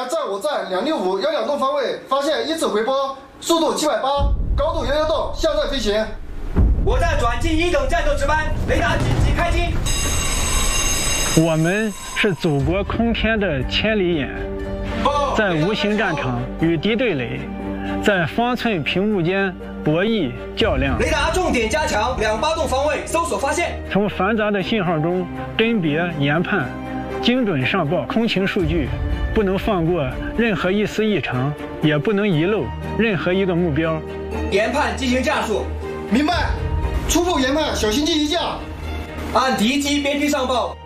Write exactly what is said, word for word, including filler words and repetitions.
前在我站两六五幺两栋方位发现一次回波，速度七百八，高度幺幺栋，向在飞行。 我在转进一等战斗值班，雷达紧急开机。 我们是祖国空天的千里眼，在无形战场与敌对垒，在方寸屏幕间博弈较量。 雷达重点加强两八栋方位搜索发现。 从繁杂的信号中甄别研判，精准上报空情数据，不能放过任何一丝异常，也不能遗漏任何一个目标。 研判进行架数。 明白。初步研判，小型机一架。 按敌机边区上报。